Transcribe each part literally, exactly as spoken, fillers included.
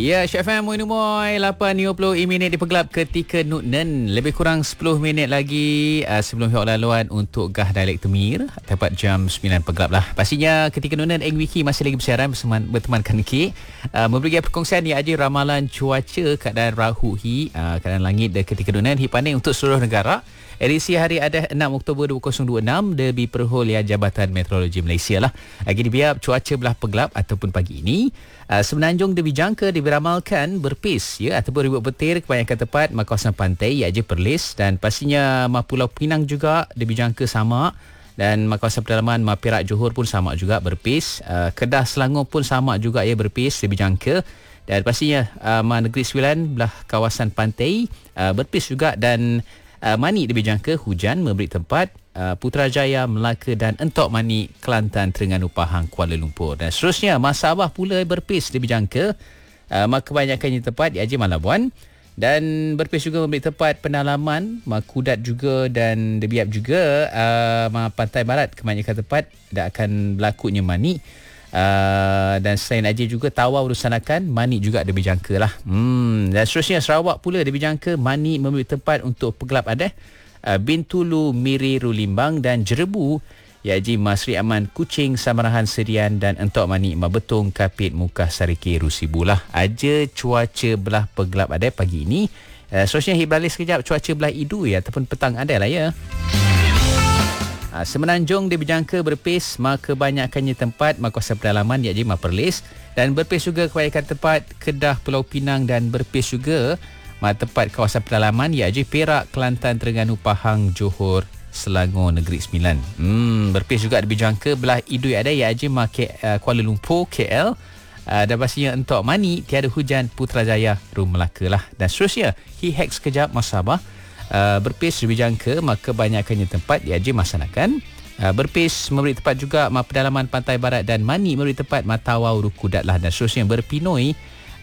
Ya, Syaf M Moin Umoy lapan lima puluh minit di Pegelap ketika Nutnen. Lebih kurang sepuluh minit lagi uh, sebelum hiok laluan untuk Gah Dialek Temir. Tepat jam sembilan Pegelap lah. Pastinya ketika Nutnen Eng Wiki masih lagi bersiaran bersama bertemankan Ki. Uh, memberi perkongsian ya aja ramalan cuaca keadaan rahu hi uh, keadaan langit dan ketika Nutnen hi pandai untuk seluruh negara. Edisi hari ada enam Oktober dua ribu dua puluh enam dari Perholian Jabatan Meteorologi Malaysia lah. Lagi dibiar cuaca belah Pegelap ataupun pagi ini uh, semenanjung dijangka diramalkan berpis ya ataupun ribut petir kebanyakan tempat ma kawasan pantai iaitu Perlis dan pastinya ma Pulau Pinang juga dijangka sama dan ma kawasan pedalaman ma Perak Johor pun sama juga berpis. Uh, Kedah Selangor pun sama juga ya berpis dijangka dan pastinya uh, ma Negeri Sembilan belah kawasan pantai uh, berpis juga dan Uh, Mani dijangka hujan memberi tempat uh, Putrajaya, Melaka dan Entok Mani, Kelantan, Terengganu, Pahang, Kuala Lumpur. Dan seterusnya Sabah pula berpis dijangka uh, maka kebanyakannya tempat di Haji Malabuan dan berpis juga memberi tempat Pendalaman, Kudat juga dan Debiab juga uh, Pantai Barat kebanyakan tempat dah akan berlakunya Mani. Uh, dan selain Aceh juga Tawau Rusanakan Mani juga ada dijangka lah. Hmm, dan seterusnya Sarawak pula ada dijangka Mani memberi tempat untuk Pegelap ada uh, Bintulu, Miri, Rulimbang dan Jerebu Yaji Masri Aman, Kuching, Samarahan, Serian dan Entok Mani, Mabetong, Kapit, Mukah, Sariki, Rusibu lah. Aja cuaca belah Pegelap ada pagi ini. Uh, seterusnya hibalik sekejap cuaca belah Idu ya ataupun petang ada lah ya. Semenanjung dijangka berpis maka kebanyakannya tempat ma kawasan pedalaman iaitu ma Perlis dan berpis juga kebanyakan tempat Kedah, Pulau Pinang dan berpis juga ma tempat kawasan pedalaman iaitu Perak, Kelantan, Terengganu, Pahang, Johor, Selangor, Negeri Sembilan. Hmm, berpis juga dijangka belah Idu ada iaitu ma Kuala Lumpur, K L. Uh, dan pastinya Entok Mani tiada hujan Putrajaya, Rum Melaka lah. Dan seterusnya Hi-Hex sekejap Mas Sabah. Uh, berpis dijangka maka kebanyakannya tempat iaitu Masanakan. Uh, berpis memberi tempat juga ma pedalaman Pantai Barat dan Mani memberi tempat ma Tawau, Rukudat lah dan seterusnya berpinoi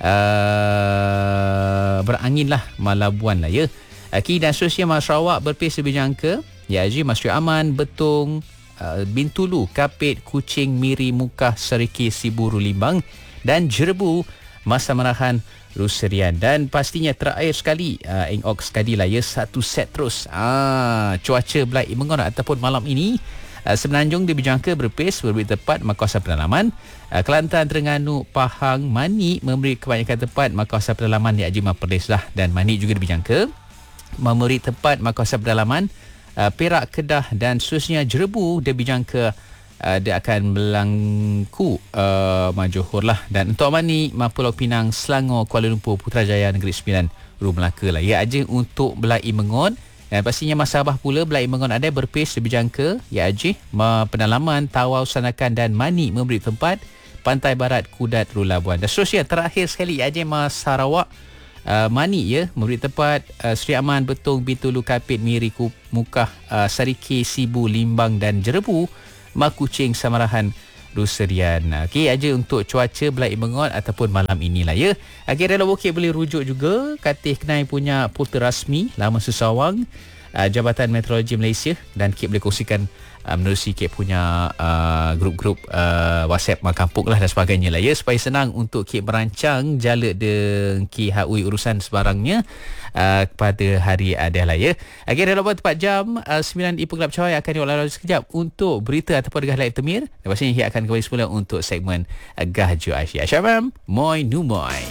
uh, berangin lah ma Labuan lah ya. Okay, dan seterusnya ma Sarawak berpis dijangka iaitu Masri Aman, Betong, uh, Bintulu, Kapit, Kuching, Miri, Mukah, Seriki, Sibu, Rulimbang dan Jerebu, Masa Merahan, Ruserian dan pastinya terakhir sekali uh, Eng Ok sekali lah ya satu set terus ah, cuaca belah Imengon ataupun malam ini uh, semenanjung dijangka berpis memberi tempat ma kawasan pedalaman uh, Kelantan, Terengganu, Pahang, Mani memberi kebanyakan tempat ma kawasan pedalaman iaitu ma Perlis lah dan Mani juga dijangka memberi tempat ma kawasan pedalaman uh, Perak, Kedah dan seterusnya Jerebu dijangka Uh, dia akan berlaku uh, ma Johor lah dan Entok Mani ma Pulau Pinang, Selangor, Kuala Lumpur, Putrajaya, Negeri Sembilan, Rum Melaka lah ya aja untuk belah Imengon dan pastinya ma Sabah pula belah Imengon ada berpis dijangka ya aja ma Pendalaman, Tawau, Sanakan dan Mani memberi tempat Pantai Barat, Kudat, Rulabuan dan seterusnya terakhir sekali ya aja ma Sarawak uh, Mani ya memberi tempat uh, Sri Aman, Betong, Bintulu, Kapit, Miri, Mukah, uh, Sariki, Sibu, Limbang dan Jerebu, ma Kuching, Samarahan, Ruserian. Okey, aja untuk cuaca belah Imengon ataupun malam inilah ya. Okey, Rela Bukit boleh rujuk juga Katih Kenai punya portal rasmi Laman Susawang uh, Jabatan Meteorologi Malaysia dan Kip boleh kongsikan uh, menerusi Kip punya uh, grup-grup uh, WhatsApp ma kampung lah dan sebagainya lah ya supaya senang untuk Kip merancang jala de Ki Haui urusan sebarangnya uh, pada hari ada lah ya. Okey, dalam tepat jam uh, sembilan di Pegelap Cahaya akan diulang sekejap untuk berita ataupun Gah Dialek Temir dan pastinya ia akan kembali semula untuk segmen uh, Gah Jo Asia. Syabam, Moi Nu Moi.